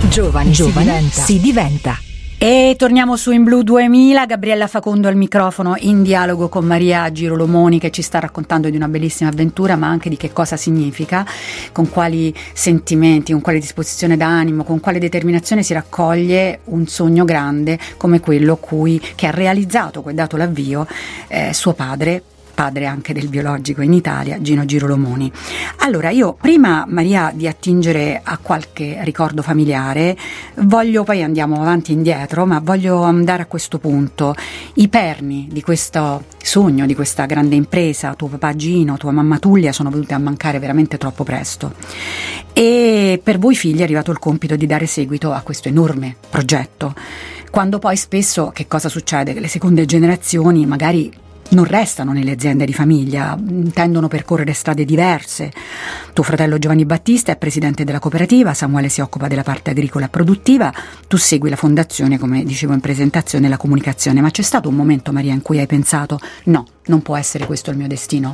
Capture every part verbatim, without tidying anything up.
Giovani, Giovani si diventa. E torniamo su In Blu duemila, Gabriella Facondo al microfono in dialogo con Maria Girolomoni, che ci sta raccontando di una bellissima avventura, ma anche di che cosa significa, con quali sentimenti, con quale disposizione d'animo, con quale determinazione si raccoglie un sogno grande come quello cui, che ha realizzato, che ha dato l'avvio eh, suo padre, padre anche del biologico in Italia, Gino Girolomoni. Allora, io prima, Maria, di attingere a qualche ricordo familiare, voglio, poi andiamo avanti e indietro, ma voglio andare a questo punto. I perni di questo sogno, di questa grande impresa, tuo papà Gino, tua mamma Tullia, sono venuti a mancare veramente troppo presto. E per voi figli è arrivato il compito di dare seguito a questo enorme progetto. Quando poi spesso, che cosa succede? Che le seconde generazioni magari non restano nelle aziende di famiglia, tendono a percorrere strade diverse. Tuo fratello Giovanni Battista è presidente della cooperativa, Samuele si occupa della parte agricola e produttiva, tu segui la fondazione, come dicevo in presentazione, la comunicazione. Ma c'è stato un momento, Maria, in cui hai pensato no, non può essere questo il mio destino?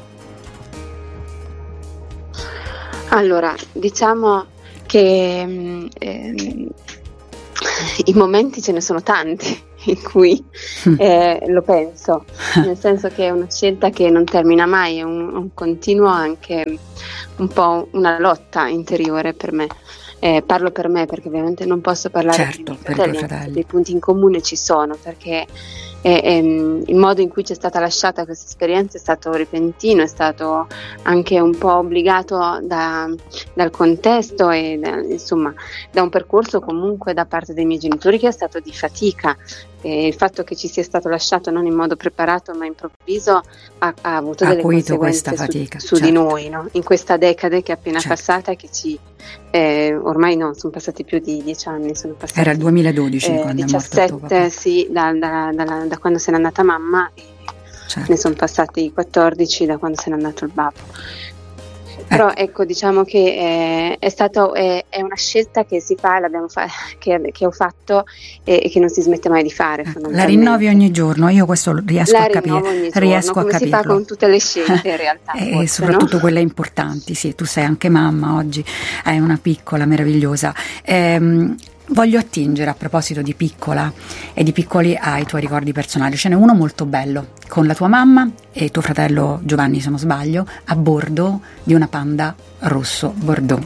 Allora, diciamo che eh, i momenti ce ne sono tanti in cui eh, lo penso, nel senso che è una scelta che non termina mai, è un, un continuo, anche un po' una lotta interiore per me. Eh, parlo per me perché ovviamente non posso parlare certo, per i miei fratelli, dei punti in comune ci sono, perché eh, ehm, il modo in cui ci è stata lasciata questa esperienza è stato repentino, è stato anche un po' obbligato da, dal contesto e da, insomma da un percorso comunque da parte dei miei genitori che è stato di fatica. E il fatto che ci sia stato lasciato non in modo preparato ma improvviso ha, ha avuto ha delle conseguenze questa fatica, su, su certo. di noi, no? In questa decade che è appena certo. passata e che ci eh, ormai no, sono passati più di dieci anni, sono passati, era il duemiladodici eh, quando diciassette, è morto tuo papà. Sì, da, da, da, da quando se n'è andata mamma e certo. ne sono passati quattordici da quando se n'è andato il babbo. Però ecco, diciamo che è, è stato è, è una scelta che si fa, l'abbiamo fa- che, che ho fatto e, e che non si smette mai di fare. La rinnovi ogni giorno, io questo riesco La a capire, giorno, riesco come a capirlo. Si fa con tutte le scelte in realtà. E forse, soprattutto no? quelle importanti, sì, tu sei anche mamma oggi, hai una piccola meravigliosa. Ehm, Voglio attingere a proposito di piccola e di piccoli ai tuoi ricordi personali. Ce n'è uno molto bello, con la tua mamma e tuo fratello Giovanni, se non sbaglio, a bordo di una Panda rosso Bordeaux.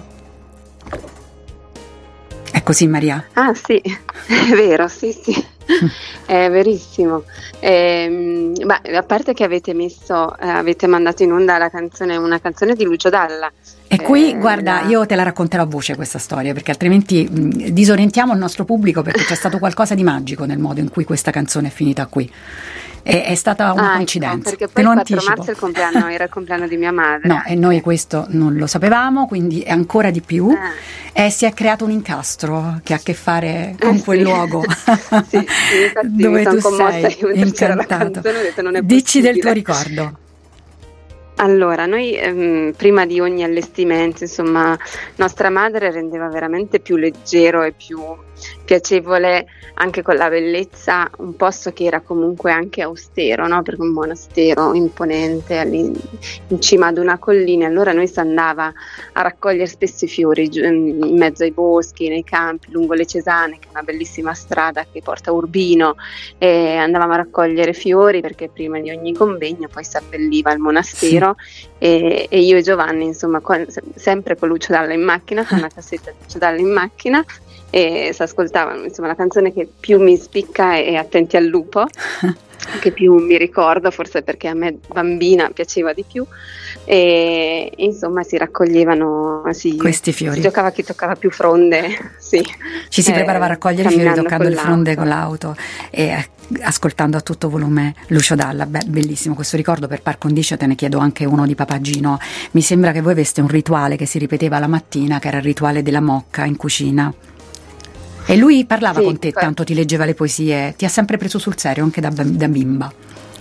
È così, Maria? Ah sì, è vero, sì sì, è verissimo. Ehm, beh, a parte che avete messo, eh, avete mandato in onda la canzone, una canzone di Lucio Dalla. E qui, eh, guarda, la... io te la racconterò a voce questa storia, perché altrimenti mh, disorientiamo il nostro pubblico, perché c'è stato qualcosa di magico nel modo in cui questa canzone è finita qui. È, è stata una ah, coincidenza. Ecco, perché te poi lo il quattro anticipo. marzo è il compleanno, era il compleanno di mia madre. No, e noi questo non lo sapevamo, quindi è ancora di più. Ah. E si è creato un incastro che ha a che fare con eh, quel sì. luogo sì, sì, dove tu sei incantato. Canzone, ho detto, non è Dici possibile. del tuo ricordo. Allora, noi ehm, prima di ogni allestimento, insomma, nostra madre rendeva veramente più leggero e più piacevole, anche con la bellezza, un posto che era comunque anche austero, no? Perché un monastero imponente in cima ad una collina. Allora noi si andava a raccogliere spesso i fiori in mezzo ai boschi, nei campi, lungo le Cesane, che è una bellissima strada che porta a Urbino, e andavamo a raccogliere fiori perché prima di ogni convegno poi si abbelliva il monastero. Sì. E, e io e Giovanni, insomma, con, sempre con Lucio Dalla in macchina, con una cassetta di Lucio Dalla in macchina, e si ascoltavano, insomma, la canzone che più mi spicca è Attenti al lupo, che più mi ricordo, forse perché a me bambina piaceva di più, e insomma si raccoglievano si, questi fiori, si giocava chi toccava più fronde, sì. Ci si eh, preparava a raccogliere i fiori toccando il fronde con l'auto e ascoltando a tutto volume Lucio Dalla. Beh, bellissimo questo ricordo. Per par condicio te ne chiedo anche uno di Papà Gino. Mi sembra che voi aveste un rituale che si ripeteva la mattina, che era il rituale della mocca in cucina. E lui parlava sì, con te, tanto ti leggeva le poesie, ti ha sempre preso sul serio anche da, da bimba.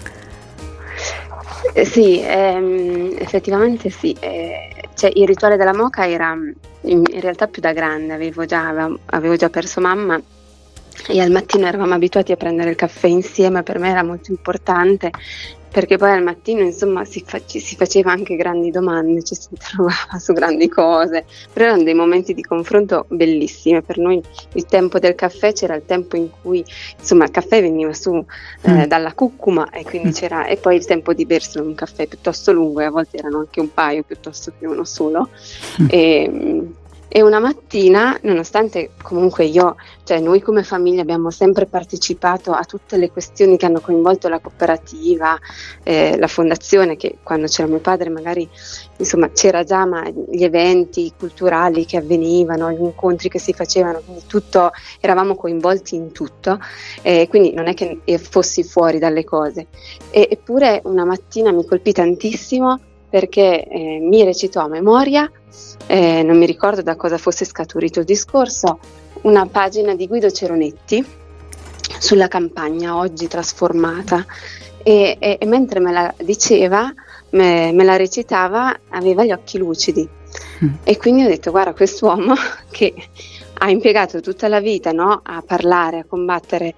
Eh, sì, ehm, effettivamente sì. Eh, cioè, il rituale della moca era in, in realtà più da grande, avevo già, avevo, avevo già perso mamma e al mattino eravamo abituati a prendere il caffè insieme, per me era molto importante perché poi al mattino insomma si, fa- ci si faceva anche grandi domande, ci si trovava su grandi cose, però erano dei momenti di confronto bellissimi. Per noi il tempo del caffè c'era il tempo in cui insomma il caffè veniva su eh, mm. dalla cuccuma, e quindi mm. c'era, e poi il tempo di berselo un caffè piuttosto lungo, e a volte erano anche un paio piuttosto che uno solo. mm. e, E una mattina, nonostante comunque io, cioè noi come famiglia abbiamo sempre partecipato a tutte le questioni che hanno coinvolto la cooperativa, eh, la fondazione, che quando c'era mio padre magari insomma c'era già, ma gli eventi culturali che avvenivano, gli incontri che si facevano, quindi tutto, eravamo coinvolti in tutto, eh, quindi non è che fossi fuori dalle cose. E, eppure una mattina mi colpì tantissimo perché eh, mi recitò a memoria, Eh, non mi ricordo da cosa fosse scaturito il discorso, una pagina di Guido Ceronetti sulla campagna oggi trasformata, e, e, e mentre me la diceva, me, me la recitava, aveva gli occhi lucidi. mm. E quindi ho detto, guarda, quest'uomo che ha impiegato tutta la vita, no, a parlare, a combattere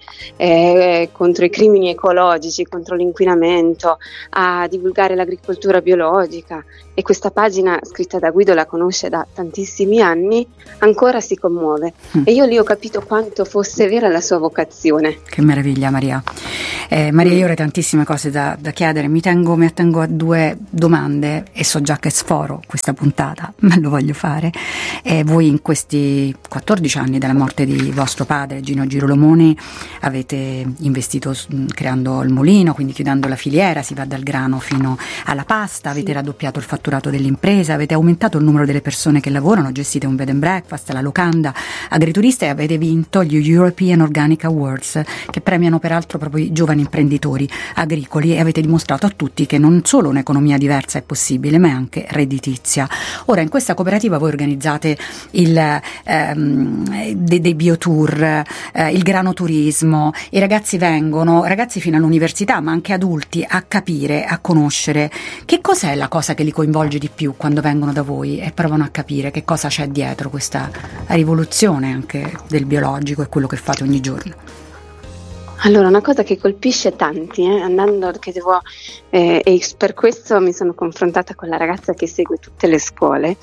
eh, contro i crimini ecologici, contro l'inquinamento, a divulgare l'agricoltura biologica, e questa pagina scritta da Guido la conosce da tantissimi anni, ancora si commuove. Mm. E io lì ho capito quanto fosse vera la sua vocazione. Che meraviglia, Maria. Eh, Maria, io avrei tantissime cose da, da chiedere, mi tengo, mi attengo a due domande e so già che sforo questa puntata, ma lo voglio fare. Eh, voi in questi quattordici anni dalla morte di vostro padre, Gino Girolomoni, avete investito creando il mulino, quindi chiudendo la filiera, si va dal grano fino alla pasta, avete sì. raddoppiato il fatturato dell'impresa, avete aumentato il numero delle persone che lavorano, gestite un bed and breakfast, la locanda agriturista, e avete vinto gli European Organic Awards, che premiano peraltro proprio i giovani imprenditori agricoli, e avete dimostrato a tutti che non solo un'economia diversa è possibile, ma è anche redditizia. Ora, in questa cooperativa voi organizzate il, ehm, dei, dei biotour, eh, il granoturismo, i ragazzi vengono, ragazzi fino all'università, ma anche adulti, a capire, a conoscere. Che cos'è la cosa che li coinvolge di più quando vengono da voi e provano a capire che cosa c'è dietro questa rivoluzione anche del biologico e quello che fate ogni giorno? Allora, una cosa che colpisce tanti, eh, andando, che devo, eh, e per questo mi sono confrontata con la ragazza che segue tutte le scuole,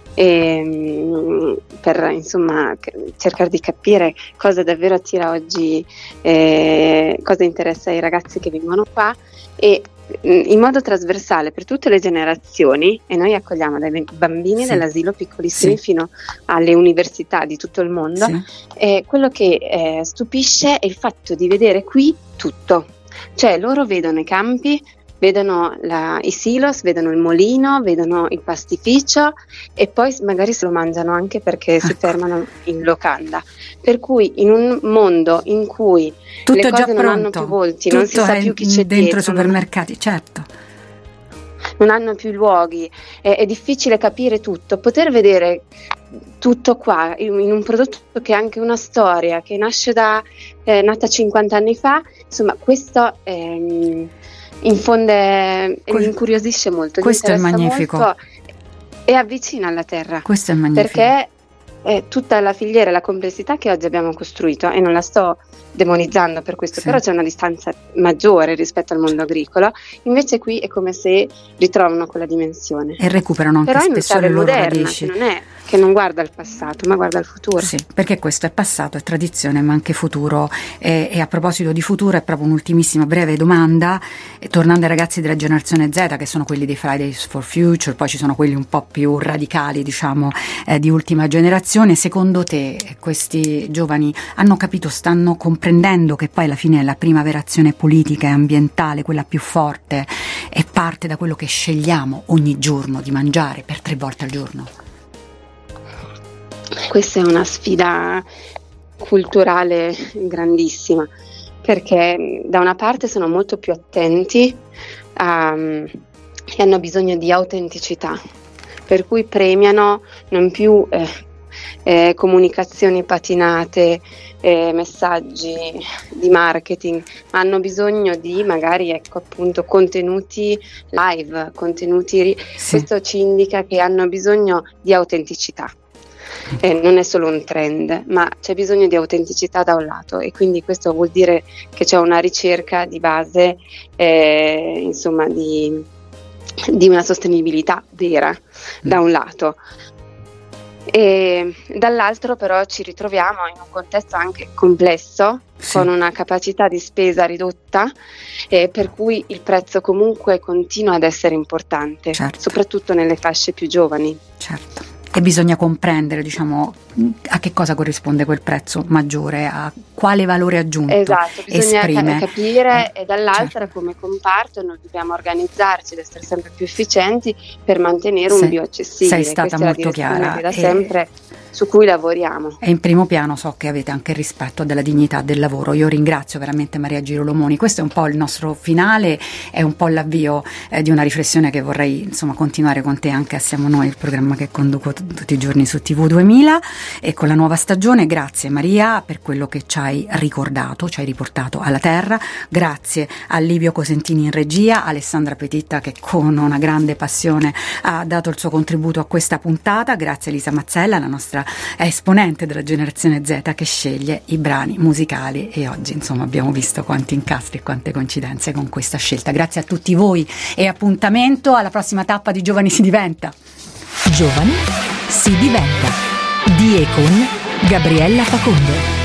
e, per insomma cercare di capire cosa davvero attira oggi, eh, cosa interessa ai ragazzi che vengono qua, e in modo trasversale per tutte le generazioni, e noi accogliamo dai bambini sì. dall'asilo piccolissimi sì. fino alle università di tutto il mondo, sì. e quello che eh, stupisce è il fatto di vedere qui tutto, cioè loro vedono i campi, vedono la, i silos, vedono il molino, vedono il pastificio, e poi magari se lo mangiano anche perché si fermano in locanda. Per cui in un mondo in cui tutto le cose già non pronto, hanno più volti, non si sa più chi c'è dentro dietro, i supermercati, certo. non hanno più luoghi, è, è difficile capire tutto, poter vedere tutto qua in, in un prodotto che ha anche una storia, che nasce da eh, nata cinquanta anni fa, insomma questo ehm, infonde e que- incuriosisce molto, questo è magnifico molto, e avvicina alla terra. Questo è magnifico, perché è tutta la filiera e la complessità che oggi abbiamo costruito, e non la sto demonizzando per questo, sì. però c'è una distanza maggiore rispetto al mondo agricolo, invece qui è come se ritrovano quella dimensione e recuperano anche però spesso le loro moderna, radici, che non è che non guarda il passato ma guarda il futuro. Sì, perché questo è passato, è tradizione, ma anche futuro. E, e a proposito di futuro, è proprio un'ultimissima breve domanda, e tornando ai ragazzi della generazione Z, che sono quelli dei Fridays for Future, poi ci sono quelli un po' più radicali, diciamo, eh, di ultima generazione. Secondo te questi giovani hanno capito, stanno comprendendo che poi alla fine la prima vera azione politica e ambientale, quella più forte, è parte da quello che scegliamo ogni giorno di mangiare per tre volte al giorno? Questa è una sfida culturale grandissima, perché da una parte sono molto più attenti a, e hanno bisogno di autenticità, per cui premiano non più eh, eh, comunicazioni patinate, eh, messaggi di marketing, ma hanno bisogno di magari ecco appunto contenuti live, contenuti ri- sì. Questo ci indica che hanno bisogno di autenticità. eh, non è solo un trend, ma c'è bisogno di autenticità da un lato, e quindi questo vuol dire che c'è una ricerca di base, eh, insomma, di, di una sostenibilità vera da un lato. E dall'altro però ci ritroviamo in un contesto anche complesso, sì, con una capacità di spesa ridotta, eh, per cui il prezzo comunque continua ad essere importante, certo, soprattutto nelle fasce più giovani. Certo. E bisogna comprendere, diciamo, a che cosa corrisponde quel prezzo maggiore, a quale valore aggiunto esatto, bisogna esprime. capire, eh, e dall'altra, certo, come comparto noi dobbiamo organizzarci ed essere sempre più efficienti per mantenere sei, un bio accessibile. Sei stata Questa molto è la chiara. Che da sempre su cui lavoriamo. E in primo piano so che avete anche il rispetto della dignità del lavoro. Io ringrazio veramente Maria Girolomoni. Questo è un po' il nostro finale, è un po' l'avvio eh, di una riflessione che vorrei, insomma, continuare con te anche a Siamo Noi, il programma che conduco t- tutti i giorni su T V duemila e con la nuova stagione. Grazie Maria per quello che ci hai ricordato, ci hai riportato alla terra. Grazie a Livio Cosentini in regia, Alessandra Petitta che con una grande passione ha dato il suo contributo a questa puntata. Grazie a Elisa Mazzella, la nostra esponente della generazione Z, che sceglie i brani musicali, e oggi insomma abbiamo visto quanti incastri e quante coincidenze con questa scelta. Grazie a tutti voi e appuntamento alla prossima tappa di Giovani si diventa. Giovani si diventa di e con Gabriella Facondo.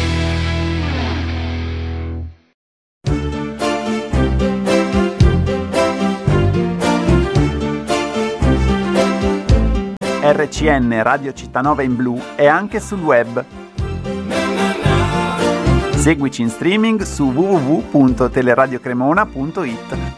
R C N Radio Cittanova in blu è anche sul web. Seguici in streaming su w w w punto teleradiocremona punto it.